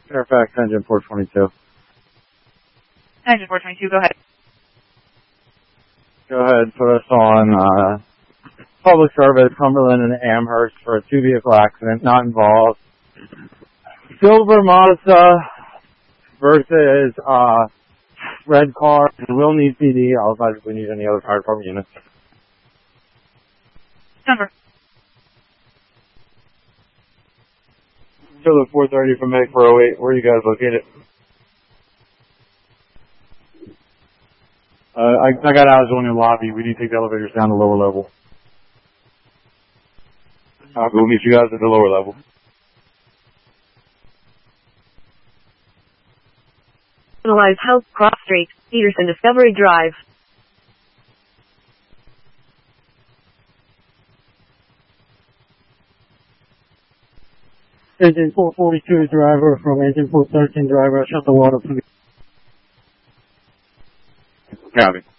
Fairfax, engine 422. Engine 422, go ahead. Go ahead, put us on public service, Cumberland and Amherst for a 2-vehicle accident, not involved. Silver Mazda versus red car. We'll need PD. I'll advise if we need any other fire department units. Number. Killer 430 from Meg 408. Where are you guys located? I got Arizona in the lobby. We need to take the elevators down to the lower level. We'll meet you guys at the lower level. Analyze House Cross Street, Peterson Discovery Drive. Engine 442 driver from engine 413 driver. Shut the water, please. Copy.